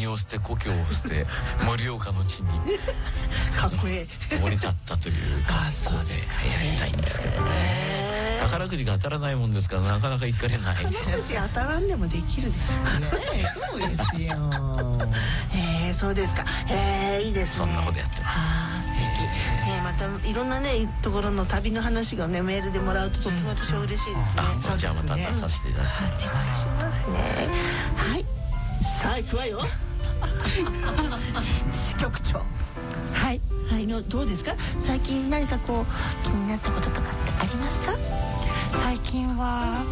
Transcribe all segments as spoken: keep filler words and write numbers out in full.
国を捨て故郷を捨て盛岡の地にかっこいい降り立ったという格好でやりたいんですけどね。宝くじが当たらないもんですからなかなか行かれない。 宝くじ当たらんでもできるでしょねえ、そうですよ。 へえ、そうですか。へえ、いいですね。 そんなことやってます。 ああ、素敵。ね、またいろんなねところの旅の話がねメールでもらうととっても私は嬉しいですね。 あ、じゃあまた出させていただきます。 お願いしますね。はい。さあ行くわよ。支局長。 はい。 はいのどうですか。最近何かこう気になったこととかってありますか。 最近は、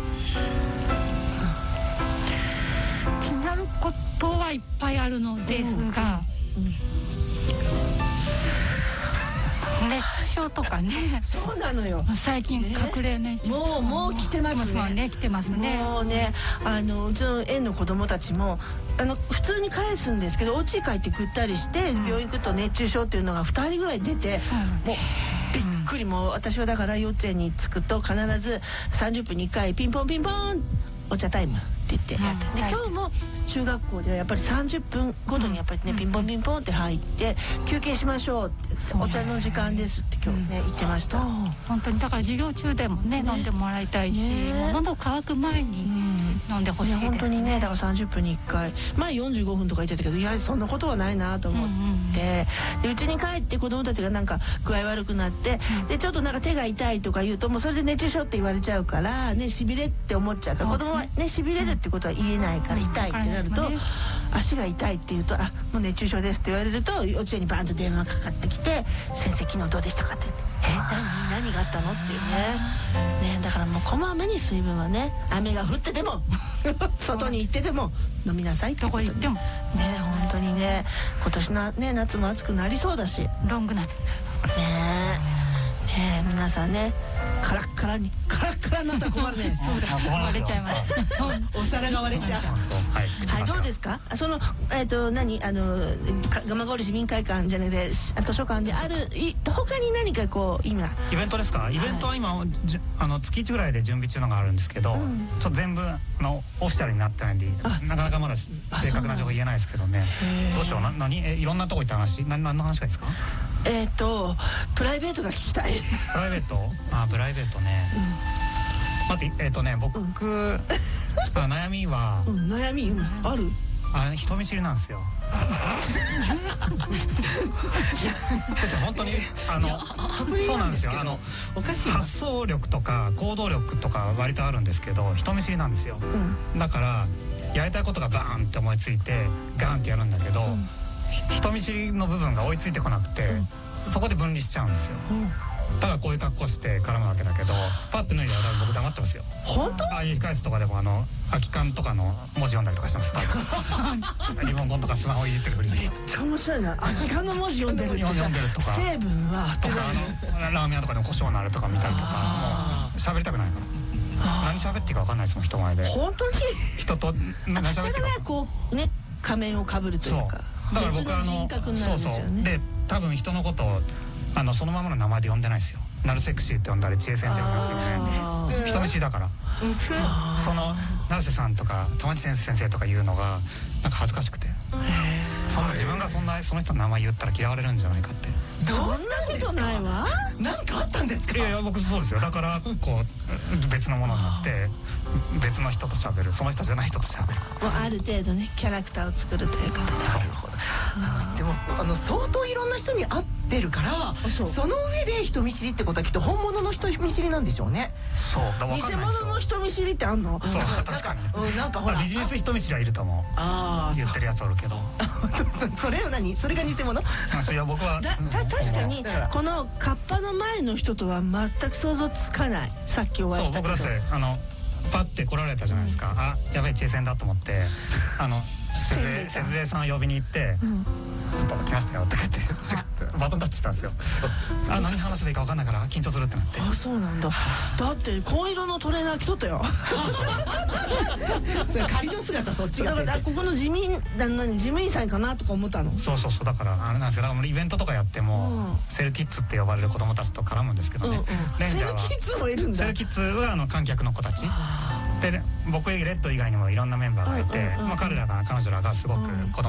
気になることはいっぱいあるのですが、熱中症とかね。 そうなのよ。 最近隠れ熱中症、 もうもう来てますね。 ね、来てますね。 もうね、あのうちの園の子供たちもあの普通に返すんですけど、お家帰ってぐったりして、うん、病院行くと熱中症っていうのがふたりぐらい出て、もうびっくり。もう私はだから幼稚園に着くと必ずさんじゅっぷんにいっかいピンポンピンポンお茶タイムって言ってやった、うん、で今日も中学校ではやっぱりさんじゅっぷんごとにやっぱりね、うん、ピンポンピンポンって入って休憩しましょうって、お茶の時間ですって今日ね、うん、言ってました。 本当にだから授業中でもね、ね飲んでもらいたいし、ね、もう喉乾く前に飲んでほしいですね。 本当にね、だからさんじゅっぷんにいっかい、前よんじゅうごふんとか言ってたけど、いやそんなことはないなと思って、うんうん、でうちに帰って子供たちがなんか具合悪くなって、うん、でちょっとなんか手が痛いとか言うともうそれで熱中症って言われちゃうからね、しびれって思っちゃうから、子供はねしびれるってことは言えないから、痛いってなると、うん、足が痛いって言うと、あもう熱中症ですって言われると幼稚園にバーンと電話かかってきて、先生昨日どうでしたかって言って、え何何があったのっていうね。ねだからもうこまめに水分はね、雨が降ってても外に行ってても飲みなさいってことね。どこ行ってもね、本当にね、今年のね夏も暑くなりそうだし、 ロング夏になるとねね皆さんね、カラッカラにカラッカラになったら困るね。 そうだ、割れちゃいます。 お皿が割れちゃう。はい、どうですか。そのえっと何あの蒲郡市民会館じゃなくて図書館である他に何かこう今イベントですか。イベントは今あの月いちぐらいで準備中のがあるんですけど、ちょっと全部あのオフィシャルになってないんでなかなかまだ正確な情報言えないですけどね。どうしよう。な何えいろんなとこ行った話、な何の話がいいですか。 えっとプライベートが聞きたい。 プライベート、あプライベートね、待って、えっとね僕悩みは悩みある。 あれ人見知りなんですよ。本当にあのそうなんですよ。あのおかしい発想力とか行動力とか割とあるんですけど、人見知りなんですよ。だからやりたいことがバーンって思いついてガーンってやるんだけど、人見知りの部分が追いついてこなくて、そこで分離しちゃうんですよ。だからこういう格好して絡むわけだけど、パッて脱いだら僕黙ってますよ。 本当？ ああいう控室とかでもあの空き缶とかの文字読んだりとかしてます。リモコンとかスマホいじってるふりして。 めっちゃ面白いな。空き缶の文字読んでるってさ、 読んでるとか成分はとか、あのラーメン屋とかでも胡椒のあれとか見たりとか、もう喋りたくないから。何喋っていいか分かんないですもん、人前で。 本当に人と何喋っていいか。 だからこうね仮面をかぶるというか、 だから僕あの人格になるんですよね。 で多分人のことをあのそのままの名前で呼んでないですよ。ナルセクシーって呼んだり知恵線って呼んでますよね。人見知りだから。その成瀬さんとか玉地先生とか言うのがなんか恥ずかしくて、そんな自分がそんなその人の名前言ったら嫌われるんじゃないかって。 どうしたことないわ。なんかあったんですか。 いやいや僕そうですよ。だからこう別のものになって別の人と喋る、その人じゃない人と喋る。 ある程度ねキャラクターを作るということで。 なるほど。でもあの相当いろんな人に会ってるから、その上で人見知りってことはきっと本物の人見知りなんでしょうね。 そう。 偽物の人見知りってあんの？ そう確かに。 なんかほらビジネス人見知りはいると思う。ああ言ってるやつおるけど。 それは何？それが偽物？ いや僕は。 確かにこのカッパの前の人とは全く想像つかない。さっきお会いしたけど。 僕だってあのパッて来られたじゃないですか。あやべえ知恵線だと思ってあの節税さん呼びに行って「ちょっと来ましたよ」って言ってバトンタッチしたんですよ。あ何話せばいいか分かんないから緊張するってなって。 あそうなんだ。だって紺色のトレーナー着とったよ。 それ仮の姿そっちがだからここの地味何事務員さんかなとか思ったの。 そうそうそう。だからあれなんですけど、イベントとかやってもセルキッズって呼ばれる子供たちと絡むんですけどね。 レンジャーはセルキッズもいるんだ。 セルキッズはあの観客の子たちで、僕レッド以外にもいろんなメンバーがいて、彼らが彼女らがすごく子供